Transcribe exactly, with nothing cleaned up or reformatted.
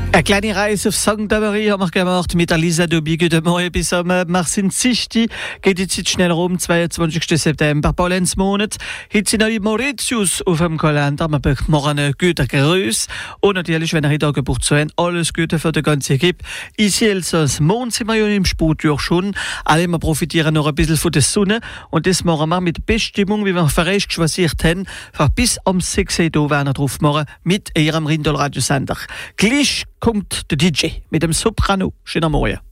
Eine kleine Reise auf Sankt Maria haben wir gemacht mit Alisa Dobi. Guten Morgen bis am Marcin Sichti. Geht jetzt, jetzt schnell rum, zweiundzwanzigsten September, Monat. Heute sind alle Mauritius auf dem Kalender. Wir machen einen guten Grüß. Und natürlich, wenn ihr heute Geburt zu haben, alles Gute für die ganze Equipe. Ici Elsass, morgen sind wir ja im Sportjahr schon. Alle wir profitieren noch ein bisschen von der Sonne. Und das machen wir mit Bestimmung, wie wir verreist geschwasiert haben. Bis am sechs Uhr werden wir drauf machen mit ihrem Rindal-Radiosender. Gleich kommt der D J mit dem Soprano. Schönen Morgen.